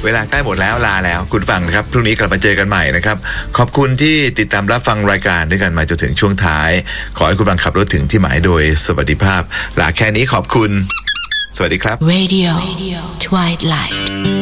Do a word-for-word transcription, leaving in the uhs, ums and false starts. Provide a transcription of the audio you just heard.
เวลาใกล้หมดแล้วลาแล้วคุณฟังนะครับพรุ่งนี้กลับมาเจอกันใหม่นะครับขอบคุณที่ติดตามรับฟังรายการด้วยกันมาจนถึงช่วงท้ายขอให้คุณฟังขับรถถึงที่หมายโดยสวัสดิภาพลาแค่นี้ขอบคุณสวัสดีครับ Radio Twilight